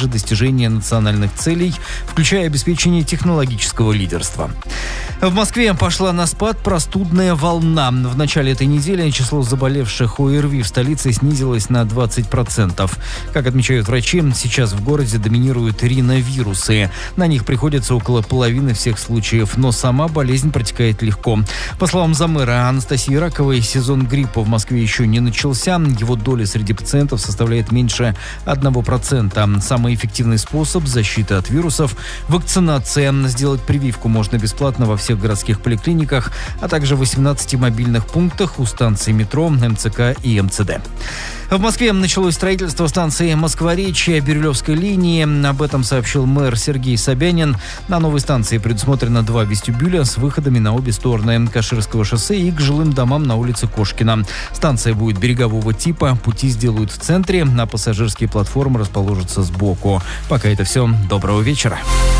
также достижение национальных целей, включая обеспечение технологического лидерства. В Москве пошла на спад простудная волна. В начале этой недели число заболевших ОРВИ в столице снизилось на 20%. Как отмечают врачи, сейчас в городе доминируют риновирусы. На них приходится около половины всех случаев, но сама болезнь протекает легко. По словам замэра Анастасии Раковой, сезон гриппа в Москве еще не начался. Его доля среди пациентов составляет меньше 1%. Самый эффективный способ защиты от вирусов – вакцинация. Сделать прививку можно бесплатно во всех городских поликлиниках, а также в 18 мобильных пунктах у станций метро, МЦК и МЦД. В Москве началось строительство станции Москва-Речья Бирюлевской линии. Об этом сообщил мэр Сергей Собянин. На новой станции предусмотрено 2 вестибюля с выходами на обе стороны Каширского шоссе и к жилым домам на улице Кошкина. Станция будет берегового типа, пути сделают в центре, а пассажирские платформы расположатся сбоку. Пока это все. Доброго вечера.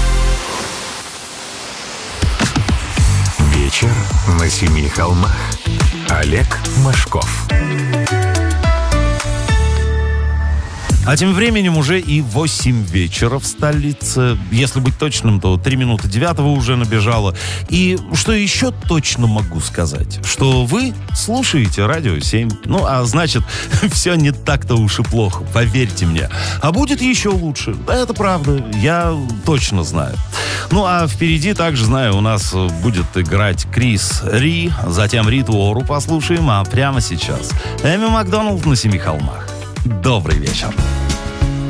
Вечер на Семи холмах. Олег Машков. А тем временем уже и 8 вечера в столице. Если быть точным, то 3 минуты 9 уже набежало. И что еще точно могу сказать? Что вы слушаете Радио 7. Ну, а значит, все не так-то уж и плохо, поверьте мне. А будет еще лучше. Это правда, я точно знаю. Ну, а впереди, также знаю, у нас будет играть Крис Ри, затем Риту Ору послушаем, а прямо сейчас Эми Макдоналд на Семи холмах. Добрый вечер.